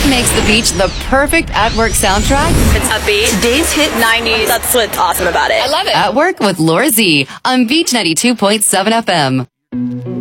makes the beach the perfect at-work soundtrack? It's upbeat. Today's hit 90s. That's what's awesome about it. I love it. At Work with Laura Z on Beach 92.7 FM.